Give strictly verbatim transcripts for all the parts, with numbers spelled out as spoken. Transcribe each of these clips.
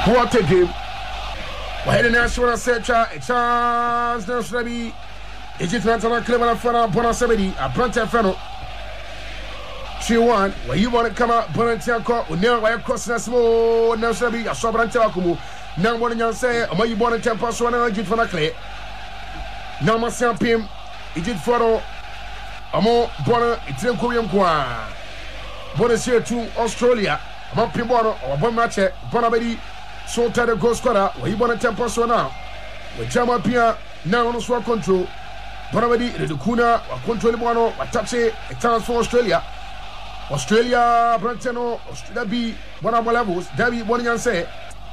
What a game. Why the national search a chance no should be Egypt National Cleveland Fana Bonasabedi a Branta Fano three one where you want to come out Bonantianco will never wear cross na small no should be a Sobranta Kumu now one you say am you born in tempo so na Egypt Fana Clay now my champion Egypt Fano amo bona itin Korean kwa bona share to Australia am Pimbono or bon match Bonabedi so tired of goal scorer where you want to tempo so now with Jama Pia now on swap control Bonabedi the Kuna or control Bono or touch it a chance for Australia Australia Brantano Australia B one of levels David one and say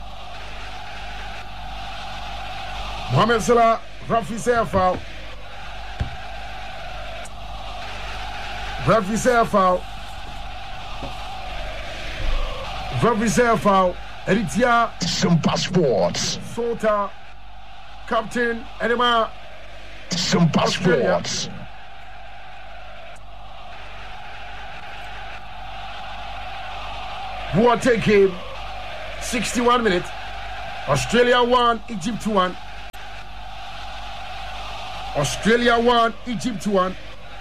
Mohamed Salah Rafi say foul Rafi say foul Rafi say foul Eritia Simpa Sports Sota Captain Edema Simpa Sports What a game sixty-one minutes Australia one Egypt one Australia one Egypt one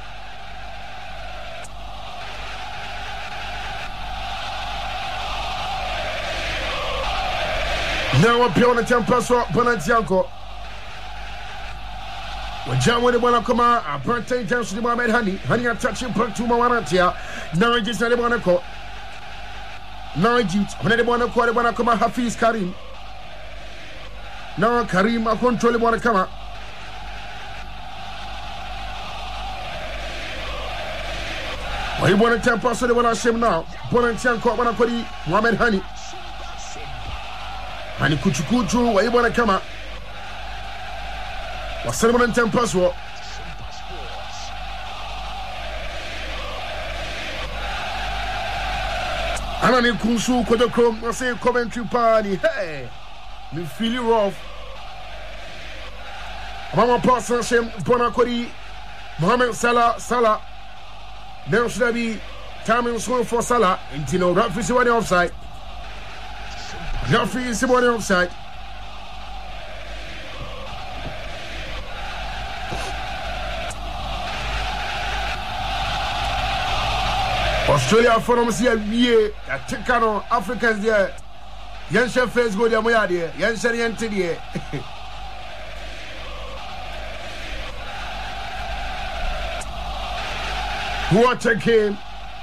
Now a pion temper so Bonantianco. When John when the one come out, I burnt ten times to the Mohamed Honey. Honey are touching back to Mawantia. Now I just had the one to call. Now Egypt, when they want to call the one to come out, Hafiz Karim. Now Karim, I control the one to come out. When you want to temper so the one I shame now. Bonantianco, one to call the Mohamed Honey. Hani kuchukuchu wa ibona kama wasalama na tempaswa ana ni kunsu kodo krom na say Coventry party hey me feel rough mama person shem bona kodi Mohamed Salah Salah then should be time so for Salah intino Rafi si wani offside Rafi is the one offside. Australia for them see a year. That Chicano Africans there. Yansha face go there, Moya there. Yansha Yanti there. What a game!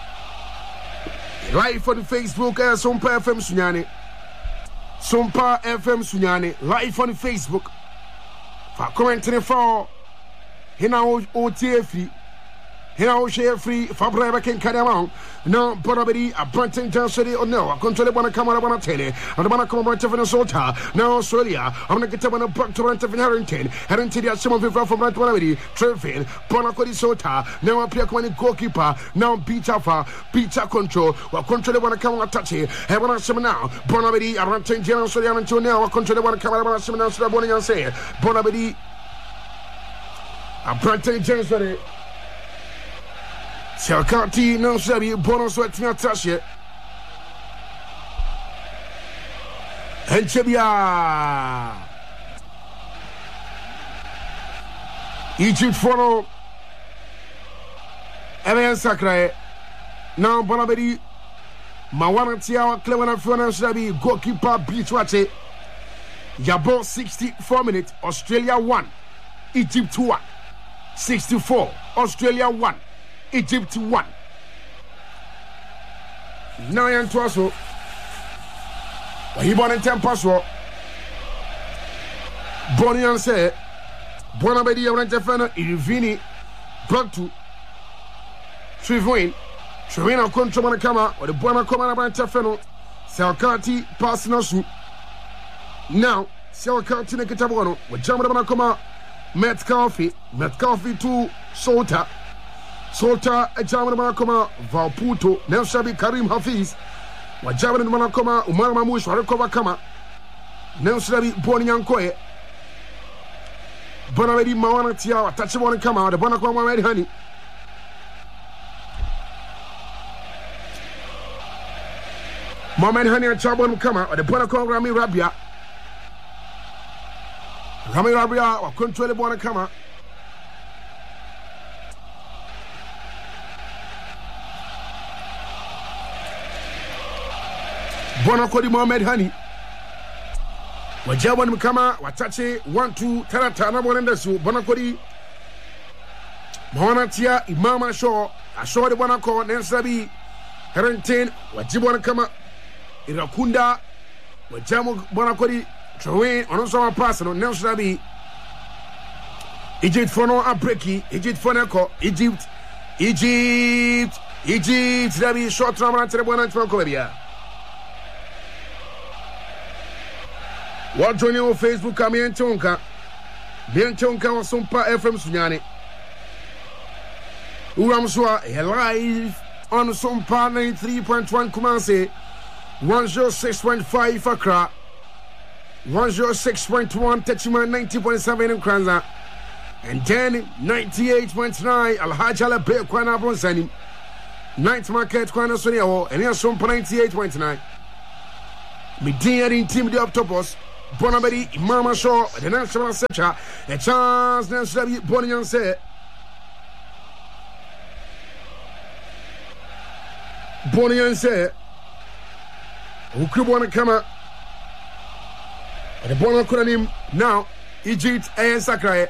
Live on Facebook, uh, Sompa F M Sunyani. Sompa F M Sunyani live on Facebook. For commenting for Hina O T F Hina O share free for Brava can carry around. No, Bonabedi, a Branton Johnson or no, I control the one camera on a telly, and the one come on to Minnesota. Now, Australia, I'm going to get one of Buck to rent of Harrington. Harrington, there are some of you from Bonabedi, Trevin, Bonacodi Sota. Now, I play a goalkeeper. Now, Peter for Peter control. Well, control the one camera touch it. Have one of some now. Bonabedi, I run ten general Australian until now. I control the one camera on some now. So the morning and say, Bonabedi, a Branton Johnson. Selkati no sabi bonus wet na tashe Enchebia Egypt follow Evan Sakrai now Bonabedi Mawantia Cleveland Fana sabi goalkeeper beat watch Yabo sixty-four minutes Australia one Egypt one sixty-four Australia one Egypt one. Now and Twasso. He born in Tempasso. Bonian said, Bonabedi Rentefana, Irvini, Bratu, Trivoin, Trevina Contra Kama, or the Bona Comana Tefeno, Salcati, Passinasu. Now, Salcati Nekitabono, with Jamana Koma, Met Coffee, Met Coffee to Sota. Sota a German Manakoma, Valputo, Nelshabi Karim Hafiz, what German Manakoma, Umar Mamush, Warakova Kama, Nelshabi Boniankoe, Bonabedi Mawanatia, Tachimon Kama, the Bonakoma Red Honey. Mohamed Hani and Chabon come out. The Bonacon Rami Rabia. Rami Rabia or control the Bonacama. Bonacodi Mohamed Hani. Wajabon Mukama, Watache, one, two, Taratana, one and the Su, Bonacodi, Mohanatia, Imama Shaw, Ashaw the Bonaco, Nensabi, Herentin, Wajibon Kama, Irakunda, Wajamu Bonacodi, Train, Onosama Personal, Nensabi, Egypt Fono Abreki, Egypt Fonaco, Egypt, Egypt, Egypt, Dabi, short Ramana to the Bonacobia. What join you on Facebook? Come in, Chonka. Bien Chonka or Sumpa F M Sunyani. Uramswa, live on Sumpa ninety-three point one Kumase, one oh six point five Accra, one oh six point one Techima, ninety point seven in Kranza, and then ninety-eight point nine Al Hajala Bay Kwana Bronsani, ninth Market Kwana Sunio, and here Sumpa ninety-eight point nine. Media in team the Octopus. Bonabedi, Mama Shaw, the National Searcher, a chance National Bonian said. Bonian said, who could want to come out? The Bono Kuranim now, Egypt and Sakrae.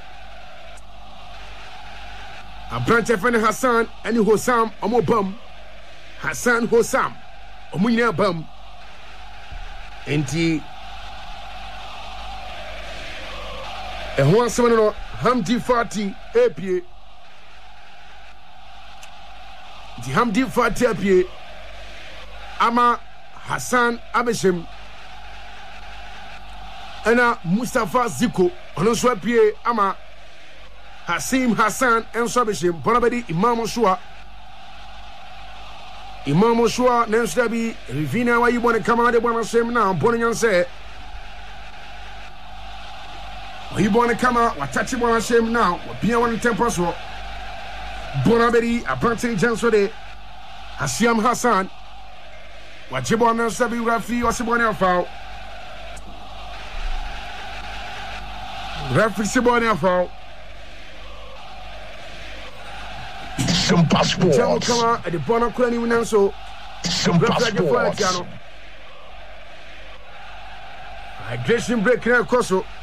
A branch of Hassan and Hossam, Omo Bum, Hassan Hossam, Omunia Bum, and the and one seven no Hamdi Fati A P A. The Hamdi Fati A P A. Ama Hassan Abeshim. Ana Mustafa Ziko. Onoswa A P A. Ama Hasim Hassan and Swabeshim. Bonabedi Imam Oshua. Imam Oshua Nenstabi Rivina why you want to come out of one of them now. Bonian said. You want to come out, what touch you want to shame now, what be on the temple so Bonabedi, a Branton Jansode, Hasiam Hassan, what you want to say, Rafi or Sibonia foul. Rafi Sibonia foul. Some passports. Come out at the Bono Crani Winan so some passports. Hydration break here, Koso.